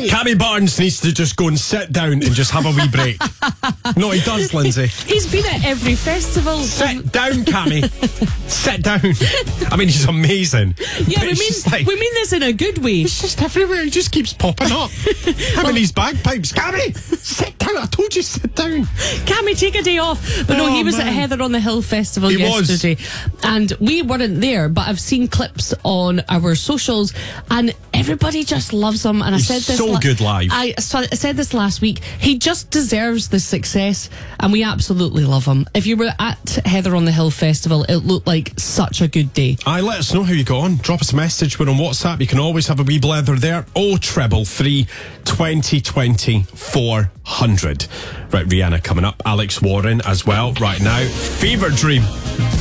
Cammy Barnes needs to just go and sit down and just have a wee break. No, he does, Lindsay. He's been at every festival. Sit down, Cammy. Sit down. I mean, he's amazing. Yeah, But it's just like, we mean this in a good way. it's just everywhere. He just keeps popping up. Him and these bagpipes. Cammy, sit down. I told you, sit down. Cammy, take a day off. But no, Oh, he was at man. Heather on the Hill Festival He was. yesterday. And we weren't there, but I've seen clips on our socials and everybody just loves him. And He's I said this so good live. I said this last week. He just deserves the success and we absolutely love him. If you were at Heather on the Hill Festival, it looked like such a good day. Let us know how you got on. Drop us a message. We're on WhatsApp. You can always have a wee blether there. 0333 2020 400. Right, Rihanna coming up. Alex Warren as well right now. Fever Dream.